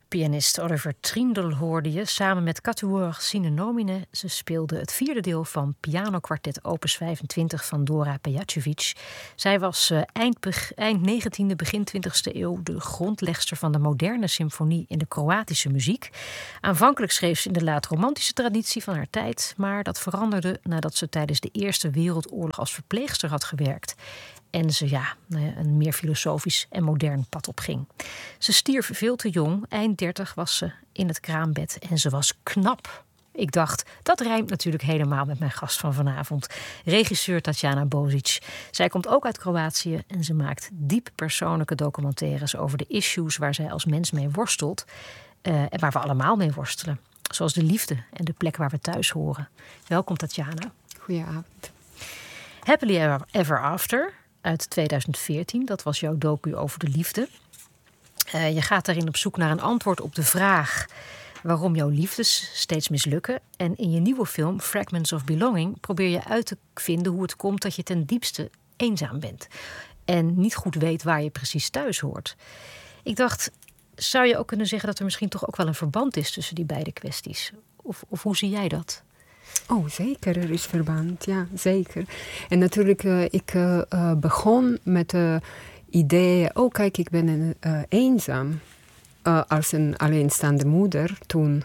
Pianist Oliver Trindle hoorde je samen met Quatuor Sine Nomine. Ze speelde het vierde deel van pianokwartet opus 25 van Dora Pejacevic. Zij was eind 19e, begin 20e eeuw de grondlegster van de moderne symfonie in de Kroatische muziek. Aanvankelijk schreef ze in de laat-romantische traditie van haar tijd, maar dat veranderde nadat ze tijdens de Eerste Wereldoorlog als verpleegster had gewerkt. En ze een meer filosofisch en modern pad opging. Ze stierf veel te jong. Eind 30 was ze in het kraambed en ze was knap. Ik dacht, dat rijmt natuurlijk helemaal met mijn gast van vanavond. Regisseur Tatjana Božić. Zij komt ook uit Kroatië en ze maakt diep persoonlijke documentaires over de issues waar zij als mens mee worstelt. En waar we allemaal mee worstelen. Zoals de liefde en de plek waar we thuis horen. Welkom Tatjana. Goedenavond. Happily Ever After uit 2014. Dat was jouw docu over de liefde. Je gaat daarin op zoek naar een antwoord op de vraag waarom jouw liefdes steeds mislukken. En in je nieuwe film Fragments of Belonging probeer je uit te vinden hoe het komt dat je ten diepste eenzaam bent. En niet goed weet waar je precies thuis hoort. Ik dacht, zou je ook kunnen zeggen dat er misschien toch ook wel een verband is tussen die beide kwesties? Of hoe zie jij dat? Oh, zeker, er is verband, ja, zeker. En natuurlijk, ik begon met het idee, kijk, ik ben eenzaam. Als een alleenstaande moeder, toen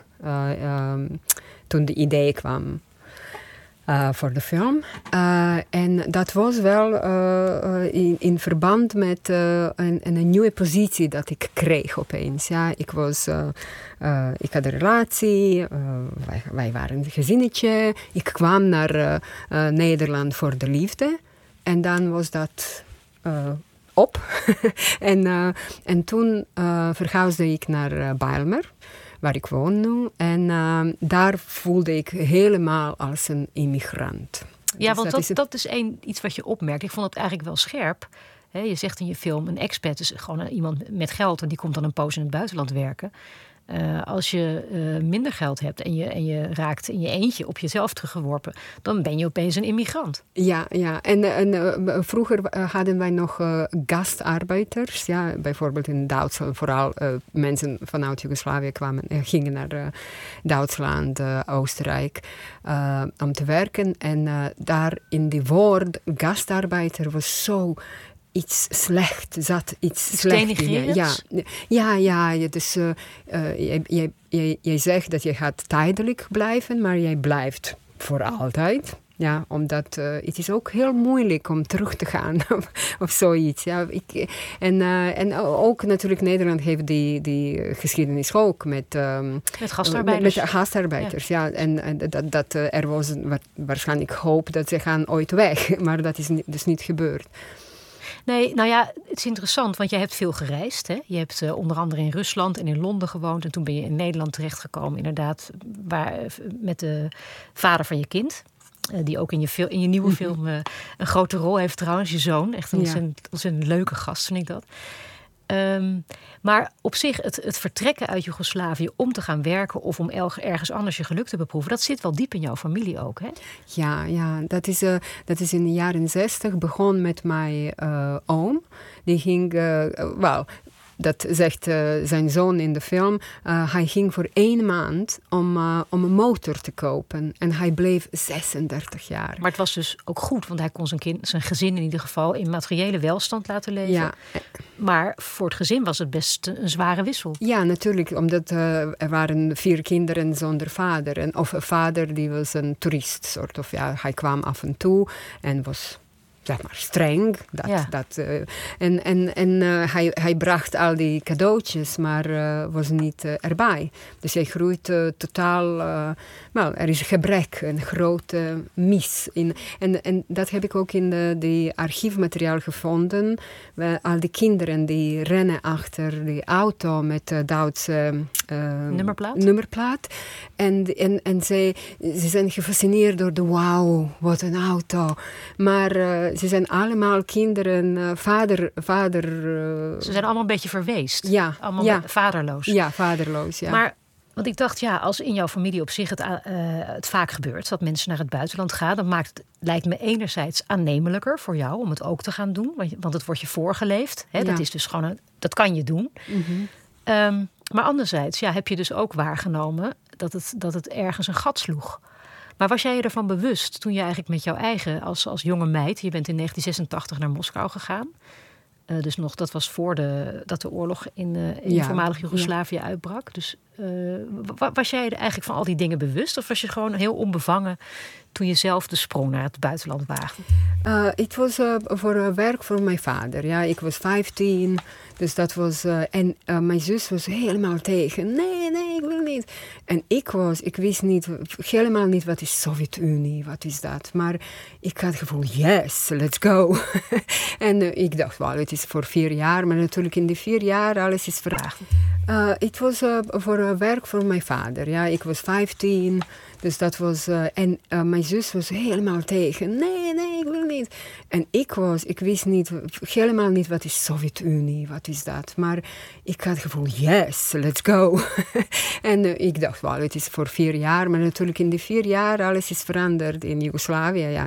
de idee kwam voor de film. En dat was wel in verband met een nieuwe positie dat ik kreeg opeens. Ja, ik had een relatie, wij waren een gezinnetje. Ik kwam naar Nederland voor de liefde. En dan was dat op. En toen verhuisde ik naar Bijlmer, waar ik woon nu. En daar voelde ik helemaal als een immigrant. Ja, dus want dat is iets wat je opmerkt. Ik vond het eigenlijk wel scherp. Je zegt in je film, een expat is gewoon iemand met geld en die komt dan een poos in het buitenland werken. Als je minder geld hebt en je raakt in je eentje op jezelf teruggeworpen, dan ben je opeens een immigrant. Ja. En vroeger hadden wij nog gastarbeiders. Ja, bijvoorbeeld in Duitsland, vooral mensen vanuit Joegoslavië gingen naar Duitsland, Oostenrijk om te werken. En daar in die woord gastarbeider was zo iets slecht, zat iets slecht in. Ja. Dus jij zegt dat je gaat tijdelijk blijven, maar jij blijft voor altijd. Ja, omdat het is ook heel moeilijk om terug te gaan of zoiets. Ja, en ook natuurlijk Nederland heeft die geschiedenis ook met gastarbeiders. Met gastarbeiders, ja. En dat er was waarschijnlijk hoop dat ze gaan ooit weg, maar dat is dus niet gebeurd. Nee, nou ja, het is interessant, want jij hebt veel gereisd. Hè? Je hebt onder andere in Rusland en in Londen gewoond. En toen ben je in Nederland terechtgekomen, inderdaad, met de vader van je kind. Die ook in je nieuwe film een grote rol heeft trouwens, je zoon. Echt een leuke gast, vind ik dat. Maar op zich, het vertrekken uit Joegoslavië om te gaan werken of om ergens anders je geluk te beproeven, dat zit wel diep in jouw familie ook, hè? Ja, dat is in de jaren 60 begon met mijn oom. Die ging, dat zegt zijn zoon in de film. Hij ging voor 1 maand om een motor te kopen. En hij bleef 36 jaar. Maar het was dus ook goed, want hij kon zijn gezin in ieder geval in materiële welstand laten leven. Ja. Maar voor het gezin was het best een zware wissel. Ja, natuurlijk, omdat er waren 4 kinderen zonder vader. Of een vader die was een toerist, soort of. Ja, hij kwam af en toe en was, zeg maar, streng. Hij bracht al die cadeautjes, maar was niet erbij. Dus hij groeit totaal. Er is gebrek, een grote mis. En dat heb ik ook in die archiefmateriaal gevonden. Al die kinderen die rennen achter die auto met Duitse nummerplaat. En ze zijn gefascineerd door de wauw, wat een auto. Maar ze zijn allemaal kinderen, vader. Ze zijn allemaal een beetje verweest. Ja. Allemaal vaderloos. Ja, vaderloos, ja. Maar, want ik dacht, als in jouw familie op zich het vaak gebeurt, dat mensen naar het buitenland gaan, dan lijkt me enerzijds aannemelijker voor jou om het ook te gaan doen. Want het wordt je voorgeleefd. Hè? Ja. Dat is dus gewoon dat kan je doen. Mm-hmm. Maar anderzijds heb je dus ook waargenomen dat het ergens een gat sloeg. Maar was jij je ervan bewust toen je eigenlijk met jouw eigen, als jonge meid, je bent in 1986 naar Moskou gegaan. Dus nog, dat was dat de oorlog in voormalig Joegoslavië uitbrak. Dus was jij er eigenlijk van al die dingen bewust? Of was je gewoon heel onbevangen toen je zelf de sprong naar het buitenland waagde? Het was voor werk voor mijn vader. Ja, ik was 15, dus dat was... en mijn zus was helemaal tegen. Nee, ik wil niet. En ik wist helemaal niet wat is Sovjet-Unie, wat is dat. Maar ik had het gevoel, yes, let's go. En ik dacht, het is voor 4 jaar. Maar natuurlijk in die 4 jaar, alles is veranderd. Het was voor werk voor mijn vader. Ja, ik was 15, dus dat was... en mijn zus was helemaal tegen. Nee, ik wil niet. En ik wist helemaal niet wat is Sovjet-Unie, wat is dat. Maar ik had het gevoel, yes, let's go. En ik dacht, het is voor 4 jaar. Maar natuurlijk in die 4 jaar, alles is veranderd in Joegoslavië. Ja.